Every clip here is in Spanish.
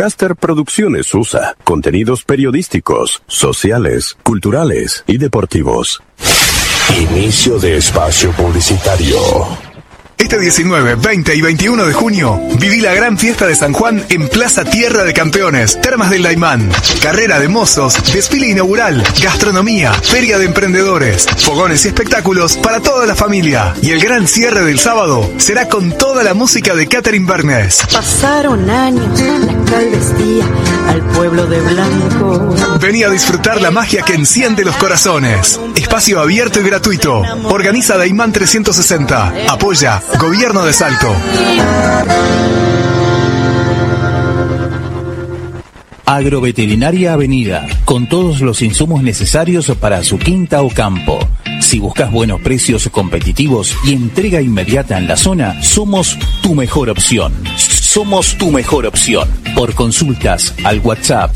Caster Producciones USA. Contenidos periodísticos, sociales, culturales y deportivos. Inicio de espacio publicitario. Este 19, 20 y 21 de junio, viví la gran fiesta de San Juan en Plaza Tierra de Campeones, Termas del Daimán. Carrera de mozos, desfile inaugural, gastronomía, feria de emprendedores, fogones y espectáculos para toda la familia. Y el gran cierre del sábado será con toda la música de Catherine Bernes. Pasaron años, la cal vestía al pueblo de blanco. Vení a disfrutar la magia que enciende los corazones. Espacio abierto y gratuito. Organiza Daimán 360. Apoya Gobierno de Salto. Agroveterinaria Avenida, con todos los insumos necesarios para su quinta o campo. Si buscas buenos precios competitivos y entrega inmediata en la zona, somos tu mejor opción. Somos tu mejor opción. Por consultas al WhatsApp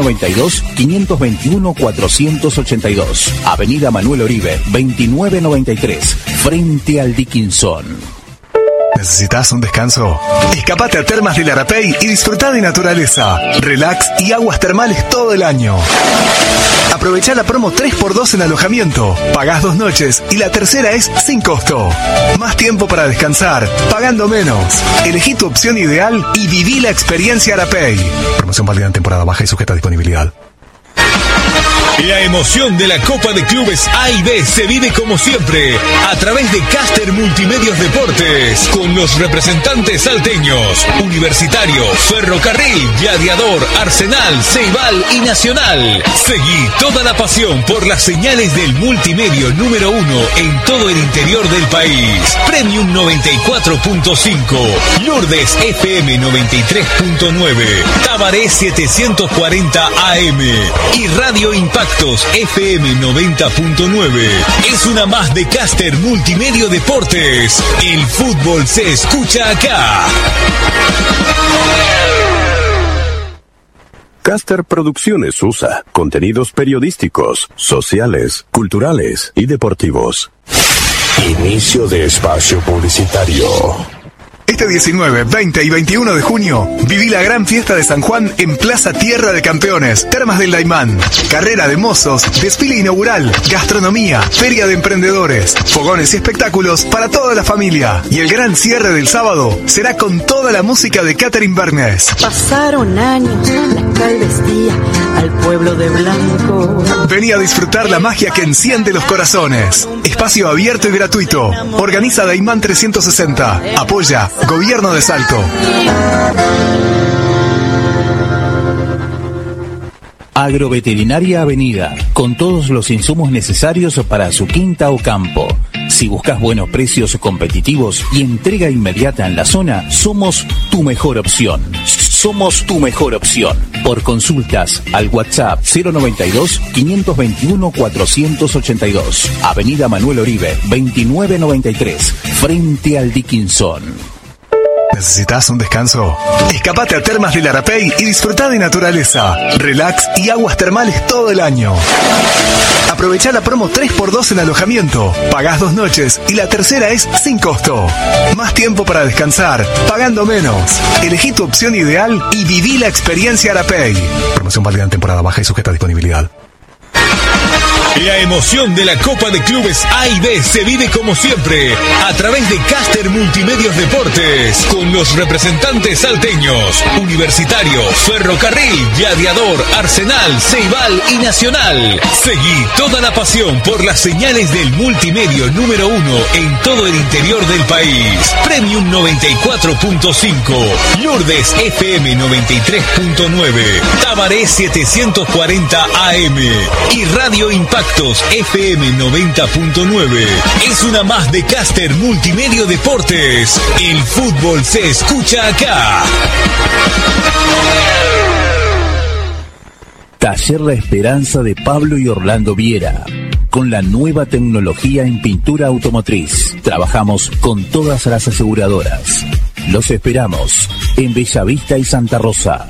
092-521-482. Avenida Manuel Oribe, 2993, frente al Dickinson. ¿Necesitas un descanso? Escapate a Termas del Arapey y disfruta de naturaleza, relax y aguas termales todo el año. Aprovecha la promo 3x2 en alojamiento. Pagás 2 noches y la tercera es sin costo. Más tiempo para descansar, pagando menos. Elegí tu opción ideal y viví la experiencia Arapey. Promoción válida en temporada baja y sujeta a disponibilidad. La emoción de la Copa de Clubes A y B se vive como siempre a través de Caster Multimedios Deportes con los representantes salteños, Universitario, Ferrocarril, Gladiador, Arsenal, Ceibal y Nacional. Seguí toda la pasión por las señales del multimedio número 1 en todo el interior del país. Premium 94.5, Lourdes FM 93.9, Tabaré 740 AM y Radio Impactos FM 90.9. Es una más de Caster Multimedio Deportes. El fútbol se escucha acá. Caster Producciones USA. Contenidos periodísticos, sociales, culturales y deportivos. Inicio de espacio publicitario. Este 19, 20 y 21 de junio, viví la gran fiesta de San Juan en Plaza Tierra de Campeones, Termas del Daimán. Carrera de mozos, desfile inaugural, gastronomía, feria de emprendedores, fogones y espectáculos para toda la familia. Y el gran cierre del sábado será con toda la música de Catherine Bernes. Pasaron años, la cal vestía al pueblo de blanco. Vení a disfrutar la magia que enciende los corazones. Espacio abierto y gratuito. Organiza Daimán 360. Apoya Gobierno de Salto. Agroveterinaria Avenida, con todos los insumos necesarios para su quinta o campo. Si buscas buenos precios competitivos y entrega inmediata en la zona, somos tu mejor opción. Somos tu mejor opción. Por consultas al WhatsApp 092-521-482. Avenida Manuel Oribe, 2993, frente al Dickinson. ¿Necesitas un descanso? Escapate a Termas del Arapey y disfruta de naturaleza, relax y aguas termales todo el año. Aprovecha la promo 3x2 en alojamiento. Pagás 2 noches y la tercera es sin costo. Más tiempo para descansar, pagando menos. Elegí tu opción ideal y viví la experiencia Arapey. Promoción válida en temporada baja y sujeta a disponibilidad. La emoción de la Copa de Clubes A y B se vive como siempre a través de Caster Multimedios Deportes con los representantes salteños, Universitario, Ferrocarril, Gladiador, Arsenal, Ceibal y Nacional. Seguí toda la pasión por las señales del multimedio número 1 en todo el interior del país. Premium 94.5, Lourdes FM 93.9, Tabaré 740 AM y Radio Impactos FM 90.9. Es una más de Caster Multimedio Deportes. El fútbol se escucha acá. Taller La Esperanza de Pablo y Orlando Viera. Con la nueva tecnología en pintura automotriz. Trabajamos con todas las aseguradoras. Los esperamos en Bellavista y Santa Rosa.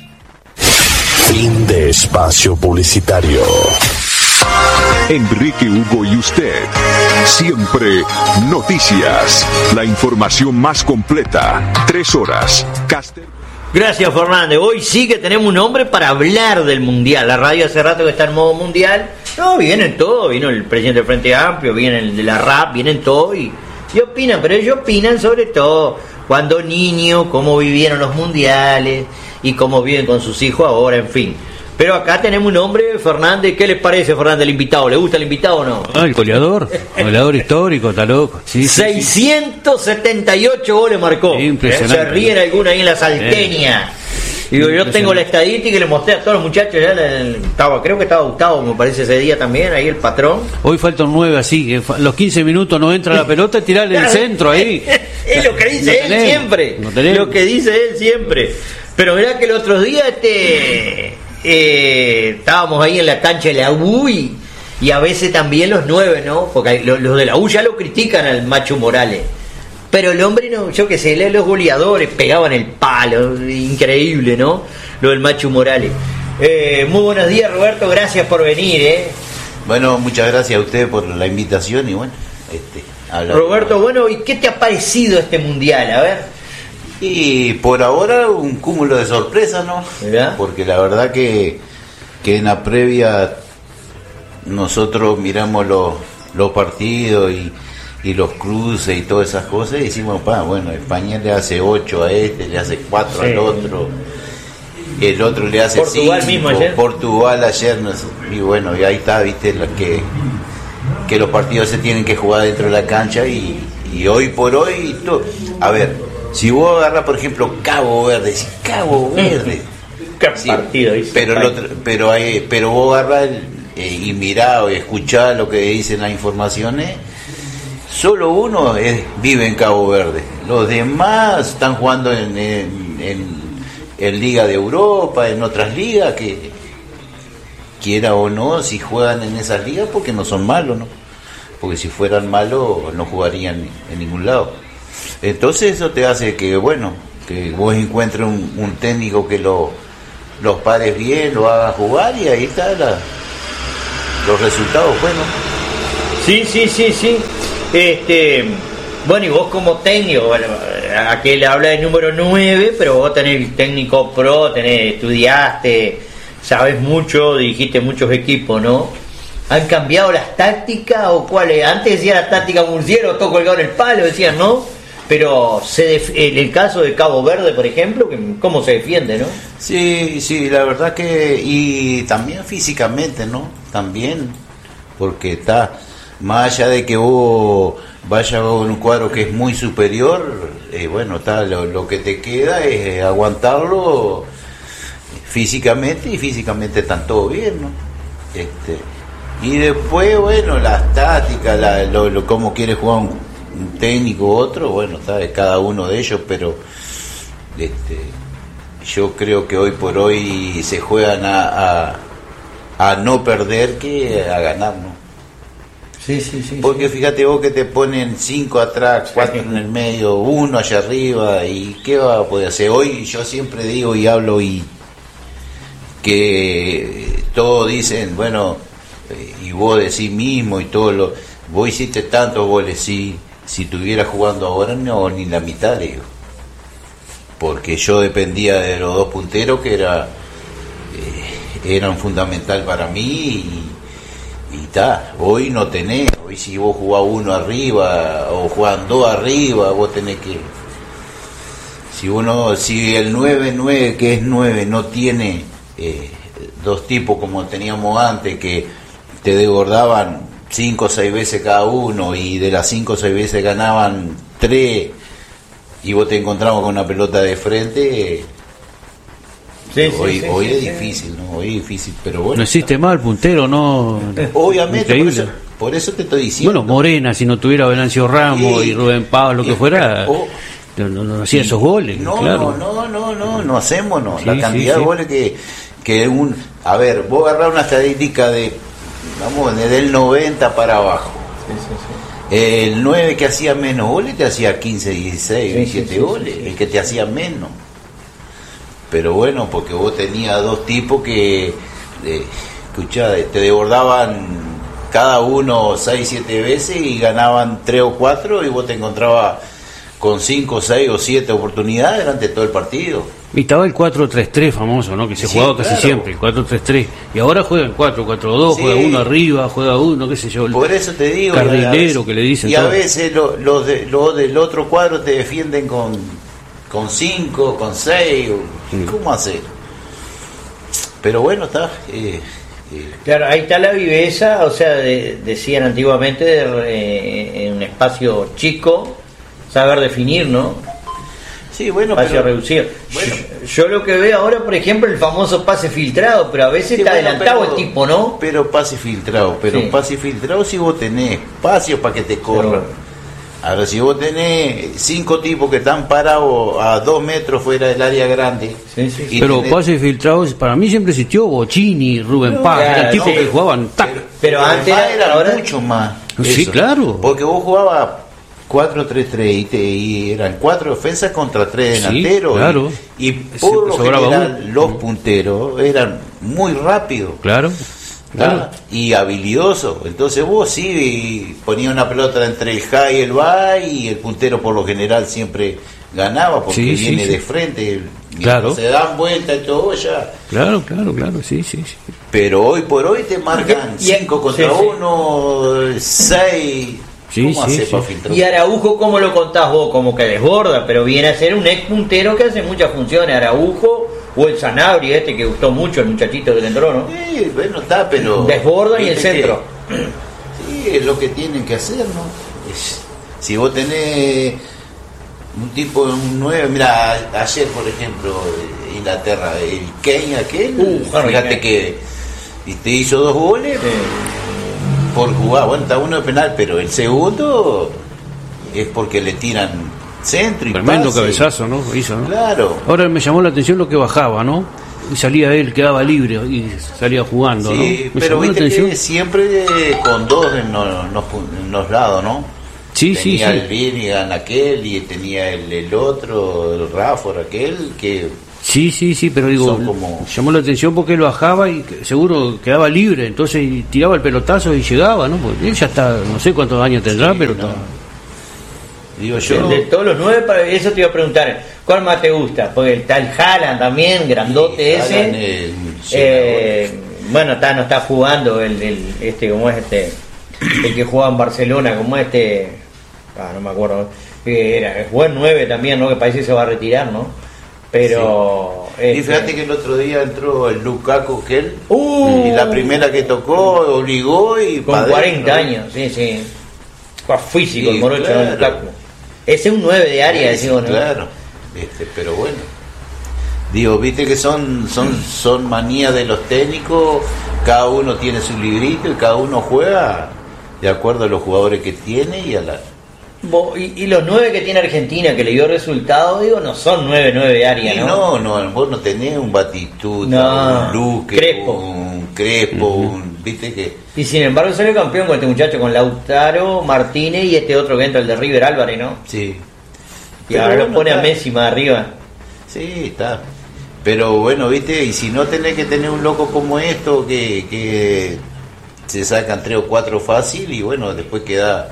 Fin de espacio publicitario. Enrique Hugo y usted. Siempre noticias. La información más completa. 3 horas. Caster. Gracias, Fernández. Hoy sí que tenemos un hombre para hablar del Mundial. La radio hace rato que está en modo Mundial. No, vienen todos. Vino el presidente del Frente Amplio, viene el de la RAP, vienen todos y opinan. Pero ellos opinan sobre todo cuando niños, cómo vivieron los mundiales y cómo viven con sus hijos ahora, en fin. Pero acá tenemos un hombre, Fernández. ¿Qué les parece, Fernández, el invitado? ¿Le gusta el invitado o no? El goleador histórico, está loco. Sí, 678 goles marcó. Impresionante. Se ríen algunos ahí en la Salteña. Digo, yo tengo la estadística y le mostré a todos los muchachos. Creo que estaba Gustavo, me parece, ese día también, ahí el patrón. Hoy faltan 9 así, que los 15 minutos no entra la pelota, tirarle el centro ahí. Es lo que dice él siempre. Lo que dice él siempre. Pero mirá que el otro día estábamos ahí en la cancha de la U y a veces también los 9, ¿no? Porque los de la U ya lo critican al Macho Morales. Pero el hombre, no, yo que sé, los goleadores pegaban el palo, increíble, ¿no? Lo del Macho Morales. Muy buenos días, Roberto, gracias por venir, Bueno, muchas gracias a usted por la invitación y bueno, Roberto, bueno, ¿y qué te ha parecido este Mundial? A ver. Y por ahora un cúmulo de sorpresas, ¿no? ¿Verdad? Porque la verdad que en la previa nosotros miramos los partidos y los cruces y todas esas cosas y decimos, bueno, España le hace 8 a este, le hace 4 al otro, el otro le hace Portugal 5, mismo ayer. Portugal ayer, no sé, y bueno, y ahí está, viste, que los partidos se tienen que jugar dentro de la cancha y hoy por hoy, a ver, si vos agarras, por ejemplo, Cabo Verde, ¿Qué partido dice? Pero vos agarras y mirá o escuchá lo que dicen las informaciones. Solo uno vive en Cabo Verde. Los demás están jugando en Liga de Europa, en otras ligas que quiera o no, si juegan en esas ligas porque no son malos, ¿no? Porque si fueran malos no jugarían en ningún lado. Entonces eso te hace que, bueno, que vos encuentres un técnico que los pares bien, lo haga jugar y ahí están los resultados buenos. Sí. Bueno, y vos como técnico, bueno, aquel habla de número 9, pero vos tenés técnico pro, estudiaste, sabes mucho, dirigiste muchos equipos, ¿no? ¿Han cambiado las tácticas o cuáles? Antes decía la táctica Murciero, todo colgado en el palo, decían, ¿no? Pero en el caso de Cabo Verde, por ejemplo, ¿cómo se defiende, no? Sí, la verdad que... Y también físicamente, ¿no? También, porque está... Más allá de que vos vayas con un cuadro que es muy superior, bueno, está lo que te queda es aguantarlo físicamente, y físicamente están todo bien, ¿no? Y después, bueno, las tácticas, cómo quiere jugar un técnico u otro, bueno, está de cada uno de ellos, pero yo creo que hoy por hoy se juegan a no perder que a ganar, ¿no? Sí. Porque fíjate vos que te ponen 5 atrás, 4 en el medio, 1 allá arriba, y qué va a poder hacer. Hoy yo siempre digo y hablo y que todos dicen, bueno, y vos decís mismo y todo vos hiciste tantos goles, si estuviera jugando ahora no, ni la mitad, digo. Porque yo dependía de los dos punteros que eran fundamental para mí y hoy no tenés, hoy si vos jugás uno arriba o jugás dos arriba, vos tenés que, si el 9 que es 9 no tiene dos tipos como teníamos antes que te desbordaban 5 o 6 veces cada uno y de las 5 o 6 veces ganaban 3 y vos te encontrabas con una pelota de frente. Hoy es difícil, ¿no? Hoy es difícil, pero bueno. No existe más el puntero, ¿no? Obviamente, por eso te estoy diciendo. Bueno, Morena, si no tuviera Venancio Ramos y Rubén Pablo, lo que fuera, no hacía esos goles. No hacemos, no. La cantidad de goles que a ver, vos agarrás una estadística desde el 90 para abajo. El 9 que hacía menos goles te hacía 15, 16, 17 goles, el que te hacía menos. Pero bueno, porque vos tenías dos tipos que te desbordaban cada uno 6, 7 veces y ganaban 3 o 4 y vos te encontrabas con 5, 6 o 7 oportunidades durante todo el partido. Y estaba el 4-3-3 famoso, ¿no? Que se jugaba casi siempre, el 4-3-3. Y ahora juegan 4-4-2, juega uno arriba, juega uno, qué sé yo. Por eso te digo. Carrilero, que le dicen. Y a veces los del otro cuadro te defienden con 5, con 6. ¿Cómo hacer? Pero bueno, está. Claro, ahí está la viveza, o sea, decían antiguamente, en un espacio chico, saber definir, ¿no? Sí, bueno, espacio reducido. Bueno. Yo lo que veo ahora, por ejemplo, el famoso pase filtrado, pero a veces está adelantado el tipo, ¿no? Pero pase filtrado, pase filtrado si vos tenés espacio para que te corran. Ahora, si vos tenés 5 tipos que están parados a 2 metros fuera del área grande. Pero pase filtrado, para mí siempre existió Bocini, Rubén Paz, eran tipos que jugaban tac. Pero antes era mucho más. Sí, eso. Claro. Porque vos jugabas 4-3-3 y eran 4 defensas contra 3 delanteros. Sí, claro. Y por lo general los punteros eran muy rápidos. Claro. Y habilidosos. Entonces vos sí ponías una pelota entre el high y el bye y el puntero por lo general siempre ganaba porque viene de frente. Claro. Se dan vuelta y todo ya. Claro, sí. Pero hoy por hoy te marcan 5 contra 1, 6. ¿Cómo hace para filtrar? Y Araujo, ¿cómo lo contás vos? Como que desborda, pero viene a ser un ex puntero que hace muchas funciones. Araujo o el Sanabria, que gustó mucho, el muchachito que le entró, ¿no? Sí, bueno, está, pero... Desborda y el centro. Sí, es lo que tienen que hacer, ¿no? Si vos tenés un tipo, un 9... Mira, ayer, por ejemplo, Inglaterra, el Kane aquel, fíjate que te hizo 2 goles... por jugar, bueno, está uno de penal, pero el segundo es porque le tiran centro y tremendo pase. Cabezazo, ¿no? Hizo, ¿no? Claro. Ahora me llamó la atención lo que bajaba, ¿no? Y salía él, quedaba libre y salía jugando, sí, ¿no? Pero viste que siempre con 2 en los lados, ¿no? Tenía el Birmingham aquel y tenía el otro, el Rafford aquel, que... Sí, pero digo, llamó la atención porque él bajaba y seguro quedaba libre, entonces tiraba el pelotazo y llegaba, ¿no? Porque él ya está, no sé cuántos años tendrá, pero está... Digo yo... De todos los 9, eso te iba a preguntar, ¿cuál más te gusta? Porque está el Haaland también, grandote ese. Bueno, no está jugando ¿cómo es este? El que jugaba en Barcelona, ¿cómo es este? No me acuerdo. Jugó en 9 también, ¿no? Que parece que se va a retirar, ¿no? Pero y fíjate que el otro día entró el Lukaku y la primera que tocó obligó y con 40 años, sí. Fue físico el morocho, claro. Lukaku. Ese es un 9 de área, decimos, ¿no? Claro. Pero bueno. Digo, viste que son manías de los técnicos, cada uno tiene su librito y cada uno juega de acuerdo a los jugadores que tiene y a la... Y los 9 que tiene Argentina, que le dio resultado, digo, no son 9 de área, ¿no? No, vos no tenés un Batistuta, un Luque, un Crespo, viste que... Y sin embargo salió campeón con este muchacho, con Lautaro, Martínez y este otro que entra, el de River, Álvarez, ¿no? Sí. Y ahora lo pone a Messi más arriba. Sí, está. Pero bueno, viste, y si no tenés que tener un loco como esto, que se sacan 3 o 4 fácil y bueno, después queda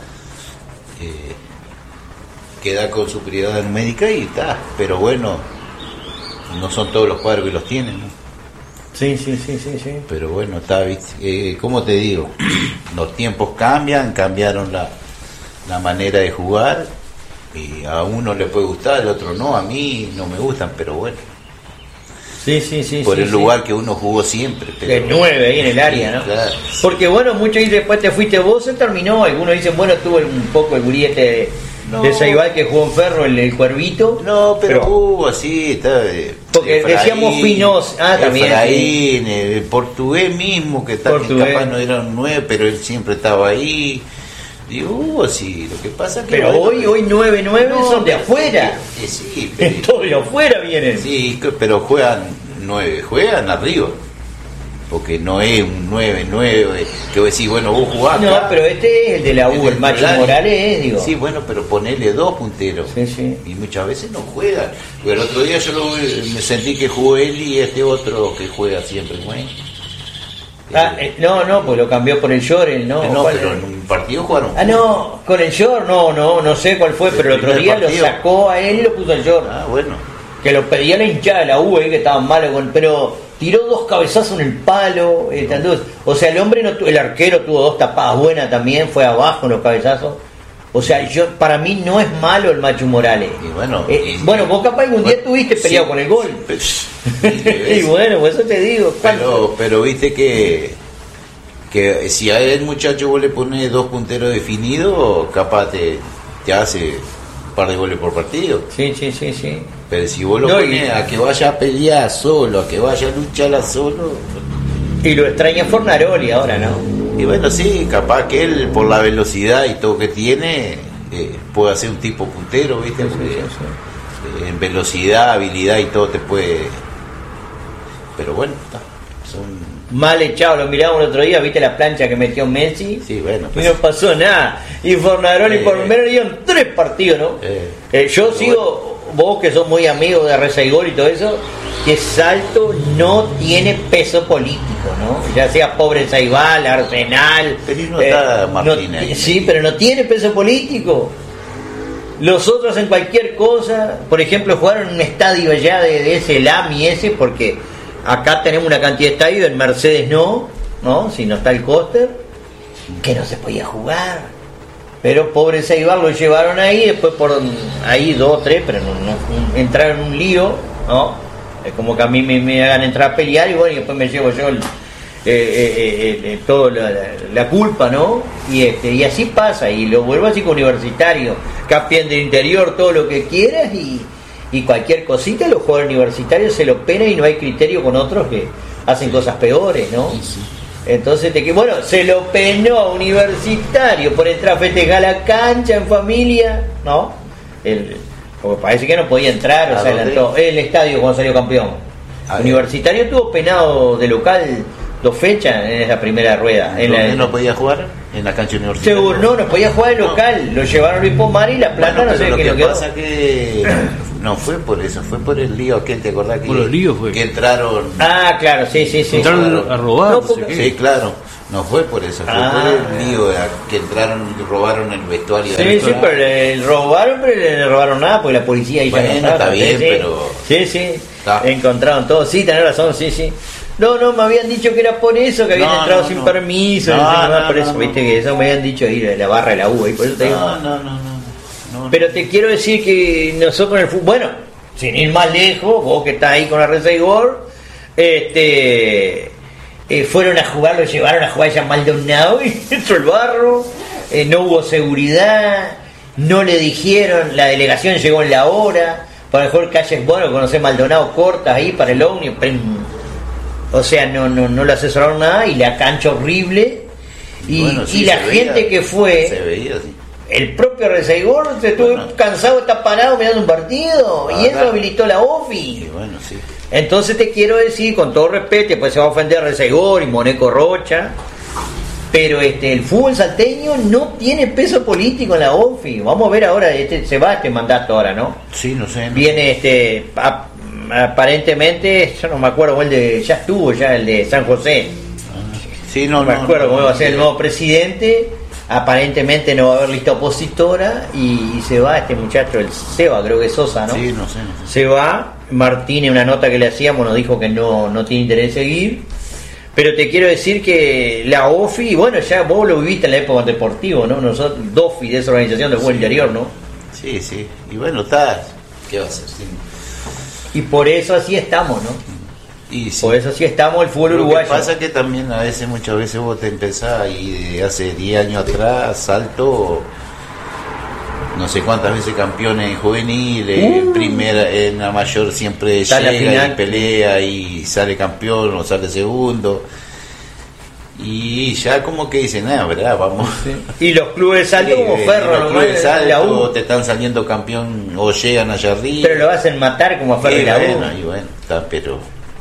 con superioridad numérica y está, pero bueno, no son todos los cuadros que los tienen, ¿no? Sí. Pero bueno, está, ¿cómo te digo? Los tiempos cambiaron la manera de jugar y a uno le puede gustar, al otro no, a mí no me gustan, pero bueno. Sí. Por el lugar que uno jugó siempre. Pero... El 9 ahí en el área, ¿no? Claro. Porque bueno, muchos dicen después te fuiste vos, se terminó. Algunos dicen, bueno, estuvo un poco el guriete de Saibal que jugó en Ferro, el Cuervito. No, pero hubo así, está. Porque Efraín, decíamos Finos, también. Efraín, el portugués mismo, que capaz no era un 9, pero él siempre estaba ahí. Digo, sí, lo que pasa que... Pero hoy 9 son de afuera. Sí, todos de afuera vienen. Sí, pero juegan 9, juegan arriba. Porque no es un 9 que vos decís, bueno, vos jugás acá. No, pero este es el de la U, el Macho Morales, digo. Sí, bueno, pero ponele 2 punteros. Sí. Y muchas veces no juegan. Pero el otro día me sentí que jugó él y este otro que juega siempre, güey. No, pues lo cambió por el Llorel, ¿no? No, pero en un partido jugaron. No, con el Llorel, no sé cuál fue, pero el otro día partido lo sacó a él y lo puso al Llorel. Bueno. Que lo pedía la hinchada de la U, que estaban malos, pero tiró 2 cabezazos en el palo. O sea, el hombre, el arquero tuvo 2 tapadas buenas también, fue abajo en los cabezazos. O sea, para mí no es malo el Machu Morales. Y bueno, vos capaz algún día estuviste peleado con el gol. Y bueno, por eso te digo. Pero viste que si a el muchacho vos le pones 2 punteros definidos, capaz te hace un par de goles por partido. Sí. Pero si vos lo pones a que vaya a pelear solo, a que vaya a luchar solo... Y lo extraña Fornaroli ahora, ¿no? Y bueno, sí, capaz que él, por la velocidad y todo que tiene, puede hacer un tipo puntero, ¿viste? Sí. En velocidad, habilidad y todo te puede... Pero bueno, son... Mal echado, lo miramos el otro día, ¿viste la plancha que metió Messi? Sí, bueno. Pues... Y no pasó nada. Y Fornaroli por lo menos dieron 3 partidos, ¿no? Yo sigo, vos que sos muy amigo de Rezaigol y todo eso, que Salto no tiene peso político, ¿no? Ya sea Pobre Saibal, Arsenal. Pero no está Martínez. Sí, pero no tiene peso político. Los otros en cualquier cosa, por ejemplo, jugaron en un estadio allá de ese LAMI ese, porque acá tenemos una cantidad de estadios, en Mercedes no, si no está el Coster, que no se podía jugar. Pero Pobre Saibal lo llevaron ahí, después por ahí 2 o 3, pero no entraron en un lío, ¿no? Es como que a mí me hagan entrar a pelear y bueno, y después me llevo yo toda la culpa, ¿no? Y así pasa, y lo vuelvo así con Universitario, campeón del interior, todo lo que quieras, y cualquier cosita, los jugadores universitarios se lo penan y no hay criterio con otros que hacen cosas peores, ¿no? Sí. Entonces, se lo penó a Universitario por entrar a festejar la cancha en familia, ¿no? Porque parece que no podía entrar, o sea, adelantó el estadio cuando salió campeón. Universitario tuvo penado de local 2 fechas en esa primera rueda. ¿No podía jugar en la cancha universitaria? Seguro, no podía jugar en local. Lo llevaron a Luis Pomar y La Plata, no sé qué lo quedó. Lo que pasa que no fue por eso, fue por el lío aquel, ¿te acordás? Por los líos fue. Que entraron... Ah, claro, sí. Entraron a robar. Sí, claro. No fue por eso, fue por el lío que entraron y robaron el vestuario. Sí, pero le robaron nada, porque la policía ahí ya no estaba. Está bien, pero... Sí, encontraron todo, sí, tenés razón, sí. No, me habían dicho que era por eso, que habían entrado sin permiso, por eso, viste, que eso me habían dicho ahí, de la barra de la U, y por eso te digo. No. Pero te quiero decir que nosotros en el fútbol, bueno, sin ir más lejos, vos que estás ahí con la Rezaigor, fueron a jugar, lo llevaron a jugar ya Maldonado y dentro del barro, no hubo seguridad, no le dijeron, la delegación llegó en la hora, para mejor calles, bueno, conocer Maldonado cortas ahí para el ómnibus, o sea, no le asesoraron nada y la cancha horrible y la gente que fue, se veía así. El propio Rezaigor estuvo cansado de estar parado mirando un partido y eso habilitó la OFI. Sí. Entonces te quiero decir, con todo respeto, pues se va a ofender a Rezaigor y Moneco Rocha, pero el fútbol salteño no tiene peso político en la OFI. Vamos a ver ahora, se va este mandato ahora, ¿no? Sí, no sé. Viene aparentemente, yo no me acuerdo, ya estuvo el de San José. Sí, no me acuerdo cómo va a ser el nuevo presidente. Aparentemente no va a haber lista opositora y se va este muchacho, el Seba, creo que es Sosa, ¿no? Sí, no sé. Se va. Martín, en una nota que le hacíamos, nos dijo que no tiene interés en seguir. Pero te quiero decir que la OFI, bueno, ya vos lo viviste en la época deportiva, ¿no? Nosotros, DOFI, de esa organización de fútbol interior, ¿no? Sí. Y bueno, ¿qué va a hacer? Sí. Y por eso así estamos, ¿no? Y sí. Por eso así estamos el fútbol uruguayo. Lo que pasa que también muchas veces vos te empezás y hace 10 años atrás Salto no sé cuántas veces campeones en juveniles, en primera, en la mayor siempre llega y pelea y sale campeón o sale segundo. Y ya como que dicen, ¿verdad? Vamos. Sí. Y los clubes de Salto como Ferro, los clubes de Salto te están saliendo campeón o llegan allá arriba. Pero lo hacen matar como a Ferro y la U. Y bueno, pero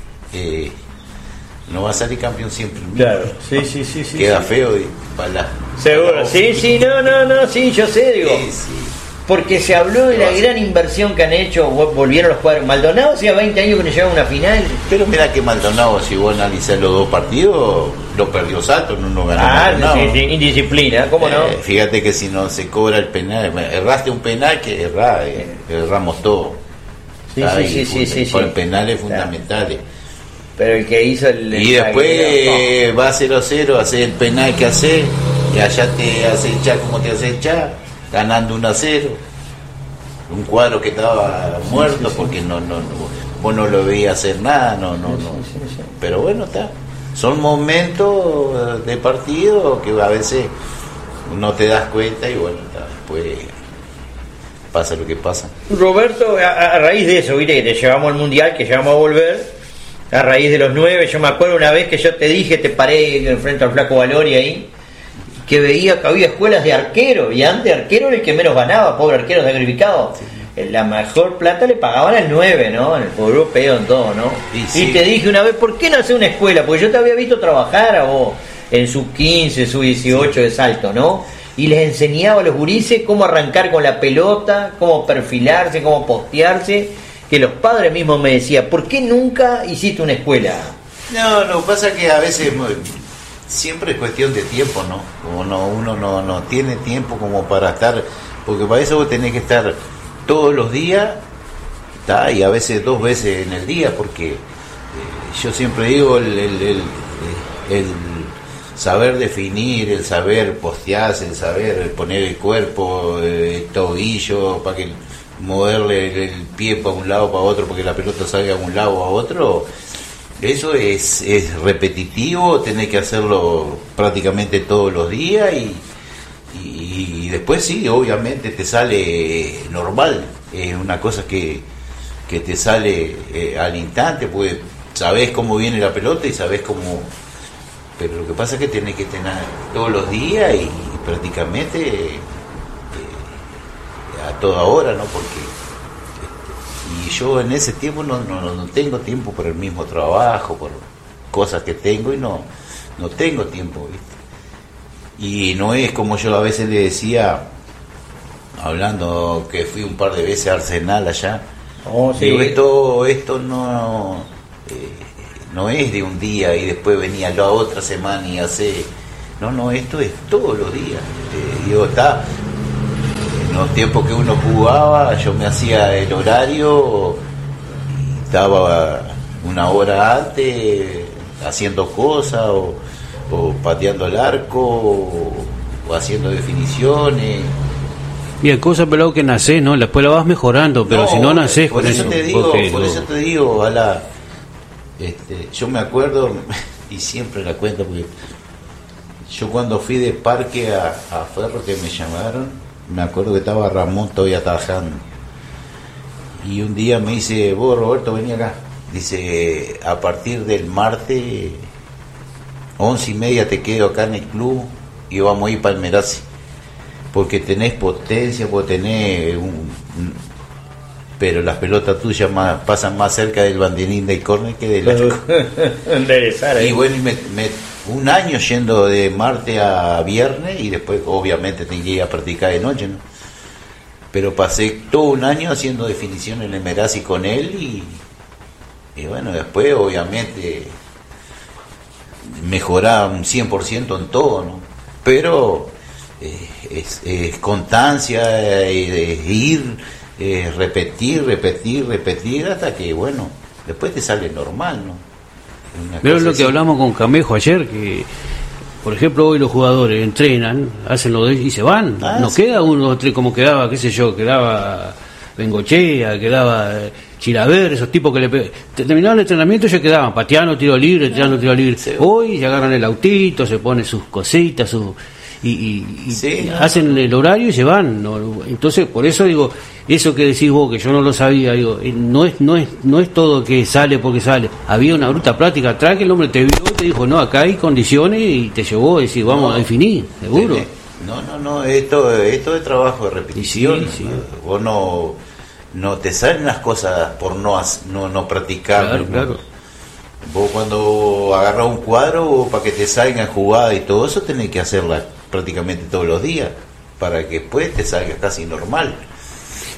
no va a salir campeón siempre. Claro, sí. Queda feo y para seguro, sí, no, sí, yo sé, digo. Sí. porque se habló de la gran inversión que han hecho, volvieron los cuadros. Maldonado hacía 20 años que no llegaba a una final. Pero mira que Maldonado, si vos analizás los 2 partidos, lo perdió Salto, no ganó Maldonado. Sí, indisciplina, ¿cómo no? Fíjate que si no se cobra el penal, erraste un penal que erramos todo. Sí. Por penales fundamentales. Pero el que hizo y después va 0-0, hace el penal que hace, y allá te hace echar como te hace echar, ganando 1-0. Un cuadro que estaba muerto porque vos no lo veías hacer nada, Sí. Pero bueno, está. Son momentos de partido que a veces no te das cuenta y bueno, está, después pasa lo que pasa. Roberto, a raíz de eso, viste que te llevamos al Mundial, que llevamos a volver, a raíz de los 9, yo me acuerdo una vez que yo te dije, te paré frente al Flaco Valori ahí, que veía que había escuelas de arquero, y antes arquero era el que menos ganaba, pobre arquero sacrificado. Sí. La mejor plata le pagaban al 9, ¿no? En el fútbol europeo, en todo, ¿no? Y te dije una vez, ¿por qué no hacer una escuela? Porque yo te había visto trabajar a vos en sub-15, sub-18 de Salto, ¿no? Y les enseñaba a los gurises cómo arrancar con la pelota, cómo perfilarse, cómo postearse, que los padres mismos me decían, ¿por qué nunca hiciste una escuela? No, pasa que a veces siempre es cuestión de tiempo, ¿no? Como uno no tiene tiempo como para estar, porque para eso vos tenés que estar todos los días, ¿tá? Y a veces 2 veces en el día, porque yo siempre digo el saber definir, el saber postearse, el saber poner el cuerpo, el tobillo, para que moverle el pie para un lado, para otro, porque la pelota salga a un lado o a otro, eso es repetitivo, tenés que hacerlo prácticamente todos los días y después sí, obviamente te sale normal, es una cosa que te sale al instante, pues sabés cómo viene la pelota y sabés cómo, pero lo que pasa es que tenés que tener todos los días y prácticamente a toda hora, ¿no? Porque y yo en ese tiempo no tengo tiempo por el mismo trabajo, por cosas que tengo y no tengo tiempo, ¿viste? Y no es como yo a veces le decía, hablando que fui un par de veces a Arsenal allá, digo, esto no es de un día y después venía la otra semana y hace, esto es todos los días. Digo, está, en los tiempos que uno jugaba, yo me hacía el horario, y estaba 1 hora antes haciendo cosas o pateando el arco o haciendo definiciones. Bien, cosas pelado que nacés, ¿no? Después la vas mejorando, pero si no nacés con eso. Por eso te digo, ojalá. Yo me acuerdo, y siempre la cuento, porque yo cuando fui de Parque a Ferro, que me llamaron, me acuerdo que estaba Ramón todavía trabajando. Y un día me dice, vos Roberto, vení acá. Dice, a partir del martes, 11:30 te quedo acá en el club y vamos a ir para Almerazzi. Porque tenés potencia, porque tenés pero las pelotas tuyas pasan más cerca del banderín del córner que del arco. Y bueno, un año yendo de martes a viernes y después obviamente tenía que ir a practicar de noche, ¿no? Pero pasé todo un año haciendo definición en el Almerazzi con él y bueno, después obviamente mejoraba un 100% en todo, ¿no? Pero es constancia, ir, repetir hasta que, bueno, después te sale normal, ¿no? Pero es lo que hablamos con Camejo ayer, que por ejemplo hoy los jugadores entrenan, hacen lo de ellos y se van, no queda 1 o 3 como quedaba, qué sé yo, quedaba Bengochea, quedaba Chilaver, esos tipos que terminaban el entrenamiento y se quedaban pateando tiro libre, sí. Hoy se agarran el autito, se ponen sus cositas, hacen el horario y se van, ¿no? Entonces por eso digo, eso que decís vos, que yo no lo sabía, digo, no es todo que sale porque sale, había una bruta práctica atrás que el hombre te vio y te dijo, no, acá hay condiciones y te llevó a decir, vamos a definir, seguro. No, esto es trabajo de repetición, sí. Vos no te salen las cosas por no practicar. Claro. Vos cuando agarrás un cuadro, para que te salgan jugadas y todo eso, tenés que hacerla prácticamente todos los días, para que después te salga casi normal.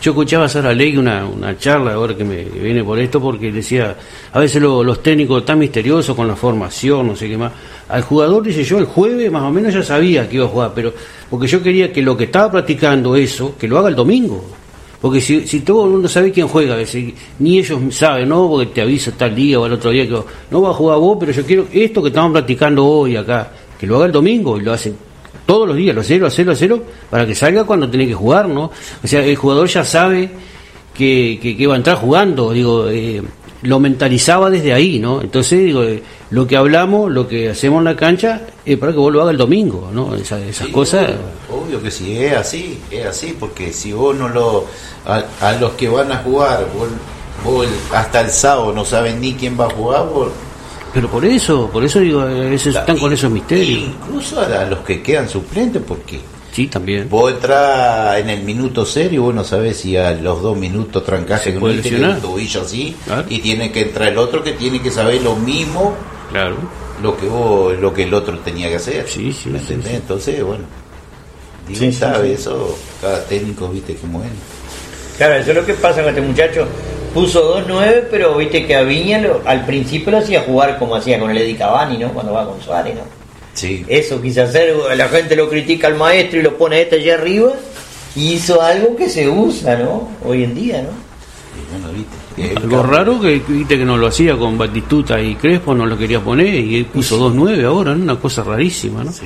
Yo escuchaba a Sara Ley una charla ahora que me viene por esto, porque decía, a veces los técnicos tan misteriosos con la formación, no sé qué más. Al jugador, dice yo, el jueves más o menos ya sabía que iba a jugar, pero porque yo quería que lo que estaba practicando eso, que lo haga el domingo. Porque si todo el mundo sabe quién juega, a veces, ni ellos saben, ¿no? Porque te avisa tal día o al otro día que no va a jugar vos, pero yo quiero esto que estamos practicando hoy acá, que lo haga el domingo, y lo hacen todos los días, lo cero, para que salga cuando tiene que jugar, ¿no? O sea, el jugador ya sabe que va a entrar jugando, digo, lo mentalizaba desde ahí, ¿no? Entonces, digo, lo que hablamos, lo que hacemos en la cancha, es para que vos lo hagas el domingo, ¿no? Esas sí, cosas... Obvio que sí, es así, porque si vos no lo... A los que van a jugar, vos hasta el sábado no saben ni quién va a jugar, vos... Pero por eso digo, están con esos misterios. Incluso a los que quedan suplentes, porque sí, también. Vos entras en el minuto 0 y vos no sabés si a los 2 minutos trancaste con un tobillo así, claro. Y tiene que entrar el otro que tiene que saber lo mismo, claro, lo que el otro tenía que hacer. Sí, ¿Me entendés? Sí. Entonces, bueno, Dios sabe eso, cada técnico, viste cómo es. Claro, eso es lo que pasa con este muchacho. Puso 2-9, pero viste que a Viña al principio lo hacía jugar como hacía con el Eddie Cavani, ¿no? Cuando va con Suárez, ¿no? Sí. Eso quise hacer, la gente lo critica al maestro y lo pone allá arriba, y hizo algo que se usa, ¿no? Hoy en día, ¿no? Y bueno, viste. Algo raro que viste que no lo hacía con Batistuta y Crespo, no lo quería poner, y él puso 2-9 ahora, ¿no? Una cosa rarísima, ¿no? Sí.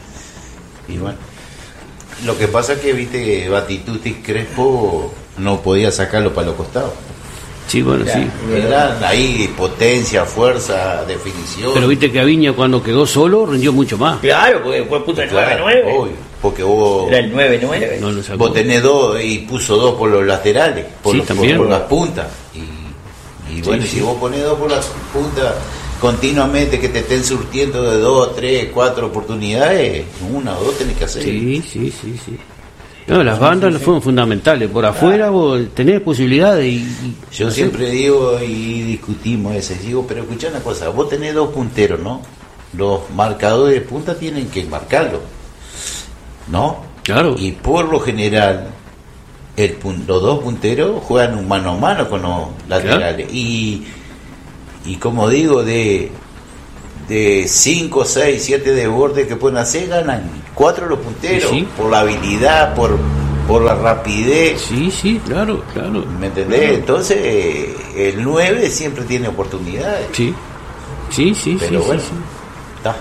Y bueno, lo que pasa es que viste Batistuta y Crespo no podía sacarlo para los costados. Sí, bueno, sí. Eran ahí potencia, fuerza, definición. Pero viste que Aviña cuando quedó solo rindió mucho más. Claro, porque después puso el 9-9. Obvio, porque vos... Era el 9-9. No vos tenés 2 y puso 2 por los laterales, por las puntas. Y bueno, si vos ponés 2 por las puntas continuamente que te estén surtiendo de 2, 3, 4 oportunidades, 1 o 2 tenés que hacer. Sí. No, las bandas fueron fundamentales. Por afuera vos tenés posibilidades yo siempre digo y discutimos digo, pero escuchá una cosa, vos tenés 2 punteros, ¿no? Los marcadores de punta tienen que marcarlo, ¿no? Claro. Y por lo general los 2 punteros juegan un mano a mano con los laterales. Claro. Y como digo, de 5, 6, 7 de borde que pueden hacer, ganan 4 los punteros, sí. Por la habilidad, por la rapidez. Sí, claro. ¿Me entendés? Claro. Entonces, el 9 siempre tiene oportunidades. Sí. Pero bueno, está.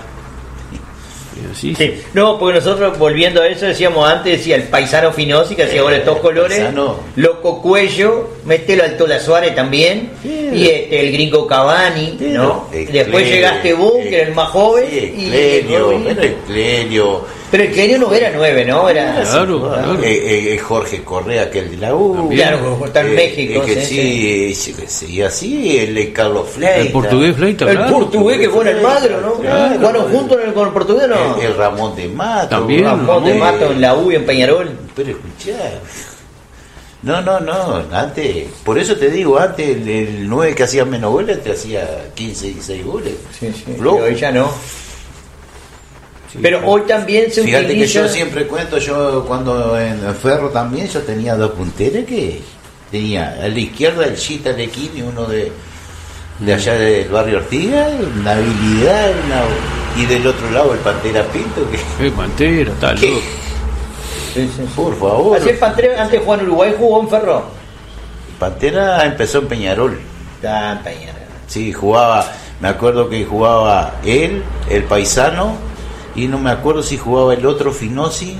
Sí. No, porque nosotros, volviendo a eso, decíamos antes, decía el paisano Finosi, que hacía goles de todos colores, paisano. Loco Cuello, mételo al Tola Suárez también, y el gringo Cavani, ¿no? Después llegaste vos, que era el más joven, y el Clenio. Pero el Clenio no era 9, ¿no? Era claro. Jorge Correa, que el de la U. Claro, está en México. Sí, así, el Carlos Fleita. El portugués Fleita, el portugués que fue en el Magro, ¿no? Claro. ¿Jugaron juntos con el portugués, no? El Ramón de Mato. También. Ramón de Mato en la U y en Peñarol. Pero escuchá. No, antes, por eso te digo, antes el 9 que hacía menos goles te hacía 15, 16 goles. Sí, pero hoy ya no. Sí, pero hoy también se fíjate utiliza... que yo siempre cuento, yo cuando en Ferro también yo tenía 2 punteros que tenía a la izquierda el Chita Lequín y uno de allá del barrio Ortiga, una habilidad, y del otro lado el Pantera Pinto que... Pantera, tal loco. Sí. Por favor. Así el Pantera antes jugó en Uruguay, jugó en Ferro. Pantera empezó en Peñarol. En Peñarol. Sí, jugaba, me acuerdo que jugaba él, el paisano, y no me acuerdo si jugaba el otro Finosi.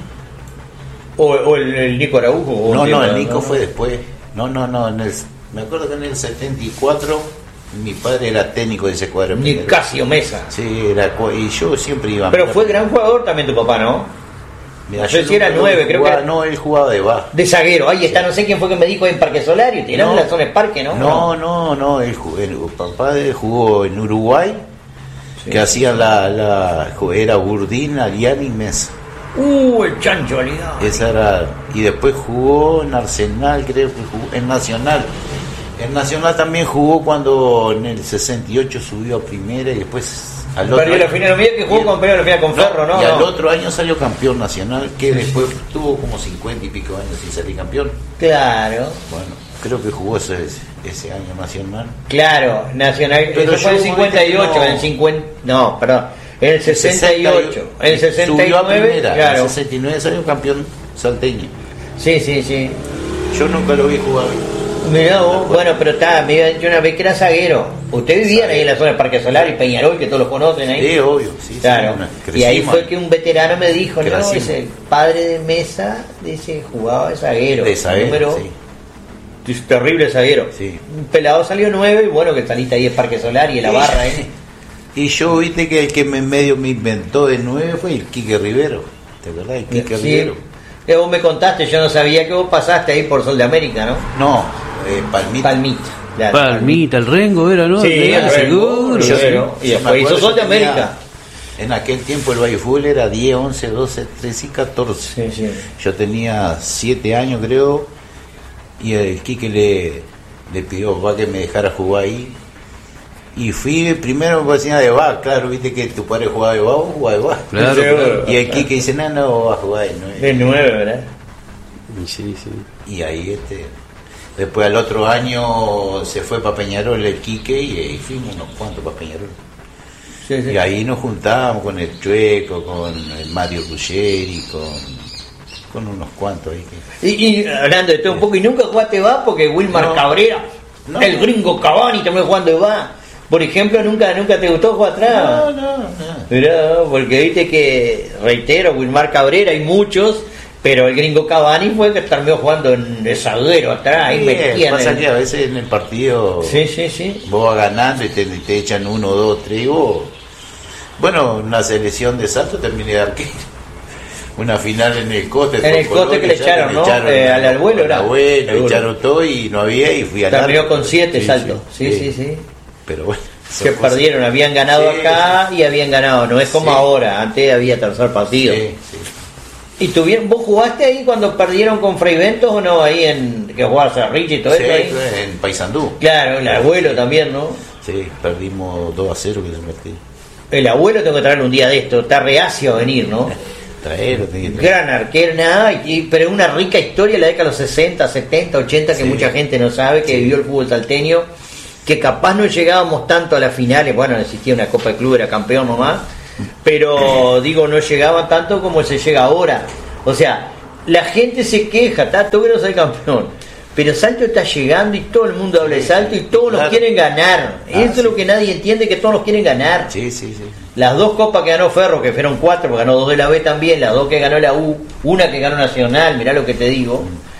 O el Nico Araujo. No, el Nico fue después. No, me acuerdo que en el 74 mi padre era técnico de ese cuadro. Nicasio Mesa. Sí, y yo siempre iba. Pero fue gran jugador también tu papá, ¿no? Mira, yo si era 9, creo que era... No, él jugaba de baja. De zaguero, ahí está, no sé quién fue que me dijo en Parque Solario, tirando en la zona de Parque, ¿no? No, el papá jugó en Uruguay, sí, que hacían era Burdín, Ariani y Mesa. El Chancho Aliani. Esa era, y después jugó en Arsenal, creo que jugó en Nacional. En Nacional también jugó cuando en el 68 subió a primera y después Perdió la final, mira que jugó con perdió la final con Ferro, ¿no? Y al otro año salió campeón nacional, que después tuvo como 50 y pico años sin salir campeón. Claro. Bueno, creo que jugó ese año nacional. Claro, nacional. Pero eso fue en el 58, no, en el 50. No, perdón. En el 68. En el 69. Subió a primera, claro. En el 69 salió campeón salteño. Sí, sí, sí. Yo nunca lo vi jugar. Mirá vos, bueno, pero está, me iba a decir una vez que era zaguero. Ustedes vivían ahí en la zona del Parque Solar y Peñarol, que todos los conocen ahí. Sí, obvio, sí. Claro. Sí, y ahí fue que un veterano me dijo, no, Crecimos. es el padre de Mesa, dice, jugaba de zaguero. De zaguero, número, sí. Terrible zaguero. Sí. Un pelado salió 9 y bueno, que saliste ahí en Parque Solar y en la barra ahí. Y yo, viste que el que medio me inventó de 9 fue el Quique Rivero. ¿Te acordás? El Quique Rivero. Que vos me contaste, yo no sabía que vos pasaste ahí por Sol de América, ¿no? No, Palmita. Palmita. Claro, Palmita, el Rengo era, ¿no? Sí, el Rengo, seguro. y después hizo Sol de América. En aquel tiempo el Valle Fútbol era 10, 11, 12, 13 y 14. Sí, sí. Yo tenía 7 años, creo, y el Quique le pidió papá que me dejara jugar ahí. Y fui primero me parecía de va, claro, viste que tu padre jugaba de va, vos jugabas de va. Claro, claro. Y el Quique dice, no, vas a jugar de 9. De 9, ¿verdad? Sí, sí. Y ahí después al otro año se fue para Peñarol el Quique y fuimos unos cuantos para Peñarol. Sí, sí. Y ahí nos juntábamos con el Chueco, con el Mario Ruggeri, con unos cuantos ahí. Y hablando de todo un poco, ¿y nunca jugaste va? Porque Wilmar Cabrera, el gringo Cavani también jugando de va. Por ejemplo, ¿nunca te gustó jugar atrás? No. Mirá, porque viste que, reitero, Wilmar Cabrera hay muchos, pero el gringo Cavani fue que terminó jugando de zaguero atrás, ahí metían. Pasa que a veces en el partido vos vas ganando y te echan 1, 2, 3 y vos... Bueno, una selección de Salto terminé de arquero. Una final en el Cote. En el Cote que le echaron, ¿no? Al abuelo era. Al abuelo, le echaron todo y no había y fui a terminó con 7 Salto. Sí. Pero bueno. Que perdieron, habían ganado acá y habían ganado, no es como ahora, antes había tercer partido. ¿Y vos jugaste ahí cuando perdieron con Fray Ventos o no? Ahí en que jugabas a Rich y todo eso ahí. En Paysandú. Claro, el abuelo también, ¿no? Sí, perdimos 2-0 que se partido. El abuelo tengo que traerlo un día de esto, está reacio a venir, ¿no? Traerlo. Gran arquero, nada, pero una rica historia de la década de los 60, 70, 80 que mucha gente no sabe, que vivió el fútbol salteño, que capaz no llegábamos tanto a las finales, bueno, no existía una Copa de Club, era campeón nomás, pero digo, no llegaban tanto como se llega ahora. O sea, la gente se queja, está todo que no soy campeón, pero Salto está llegando y todo el mundo habla de Salto y todos los quieren ganar. Eso es lo que nadie entiende, que todos los quieren ganar. Sí. Las 2 copas que ganó Ferro, que fueron 4, porque ganó 2 de la B también, las 2 que ganó la U, una que ganó Nacional, mirá lo que te digo.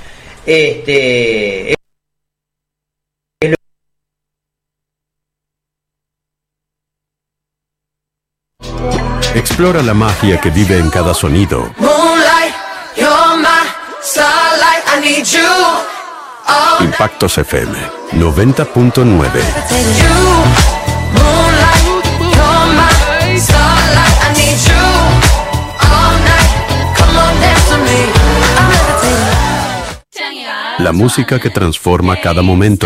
Explora la magia que vive en cada sonido. Moonlight, you're my starlight, I need you. Impactos FM 90.9. La música que transforma cada momento.